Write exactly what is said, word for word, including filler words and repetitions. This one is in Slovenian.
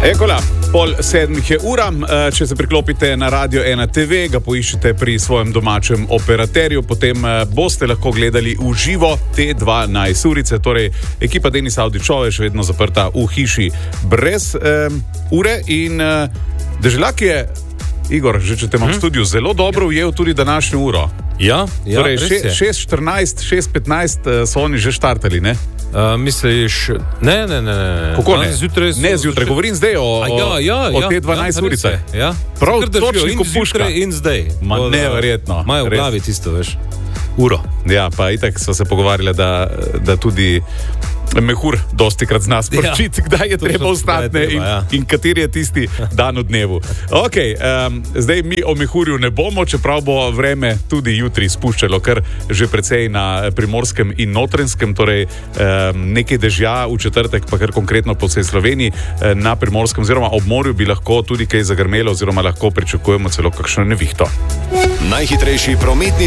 Ekola, pol sedmih je ura, če se priklopite na Radio ena te ve, ga poiščete pri svojem domačem operaterju, potem boste lahko gledali v živo te dvanajst urice, torej ekipa Denisa Avdićove je še vedno zaprta v hiši brez um, ure in uh, Deželak je, Igor, že če te imam v studiu, zelo dobro ujel tudi današnjo uro. Ja, ja, torej, še, šest štirinajst, šest petnajst uh, so oni že štartali, ne? Uh, misliš, ne, ne, ne, ne. Kako ne? Zjutraj so, ne, zjutraj, govorim zdaj o, o, ja, ja, o ja, te dvanajst ja, urice. Ja. Prav, točno in zjutraj in zdaj. Ma neverjetno. Imajo v glavi tisto, veš, uro. Ja, pa itak sva se pogovarjala, da, da tudi mehur dosti krat zna sporočiti, ja, kdaj je treba vstati in, ja. in kateri je tisti dan v dnevu. Ok, um, zdaj mi o mehurju ne bomo, čeprav bo vreme tudi jutri spuščalo, kar že precej na Primorskem in Notranjskem, torej um, nekaj dežja v četrtek, pa kar konkretno po vsej Sloveniji, na Primorskem oziroma ob morju bi lahko tudi kaj zagrmelo oziroma lahko pričakujemo celo kakšno nevihto. Najhitrejši prometni